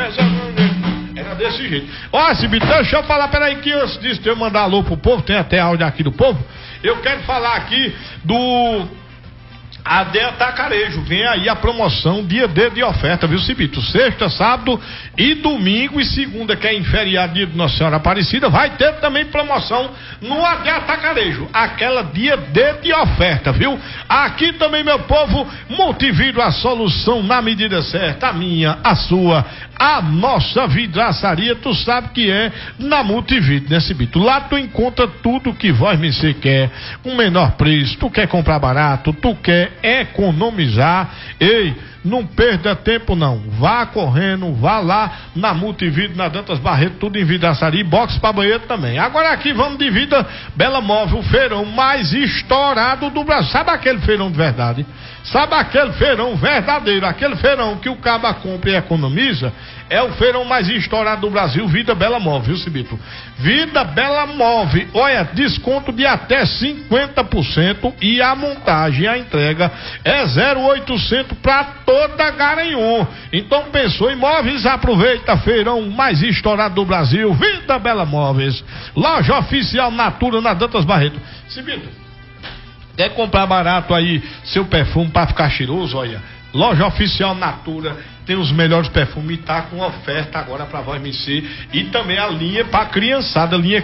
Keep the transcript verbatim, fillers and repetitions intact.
Era desse jeito. Ó, Cibito, deixa eu falar, peraí, que antes disso de eu mandar alô pro povo, tem até áudio aqui do povo, eu quero falar aqui do A D Atacarejo. Vem aí a promoção dia D de oferta, viu, Cibito? Sexta, sábado e domingo e segunda, que é em feriado, dia de Nossa Senhora Aparecida, vai ter também promoção no A D Atacarejo, aquela dia D de oferta, viu? Aqui também, meu povo, Multividro, a solução na medida certa, a minha, a sua, a nossa vidraçaria, tu sabe que é na Multividro, né, Cibito? Lá tu encontra tudo que vós me se quer, com menor preço, tu quer comprar barato, tu quer economizar, ei, não perda tempo não, vá correndo, vá lá na Multividro, na Dantas Barreto, tudo em vidraçaria e box para banheiro também. Agora aqui vamos de Vida Bela Móvel, o feirão mais estourado do Brasil. Sabe aquele feirão de verdade? Sabe aquele feirão verdadeiro, aquele feirão que o caba compra e economiza? É o feirão mais estourado do Brasil, Vida Bela Móvel, viu, Cibito? Vida Bela Móvel, olha, desconto de até cinquenta por cento e a montagem, a entrega é zero oitocentos para toda Garanhuns. Então pensou em móveis, aproveita, feirão mais estourado do Brasil, Vida Bela Móveis, loja oficial Natura na Dantas Barreto. Cibito, quer comprar barato aí seu perfume para ficar cheiroso? Olha, loja oficial Natura tem os melhores perfumes e tá com oferta agora para vós me ser, e também a linha para criançada, linha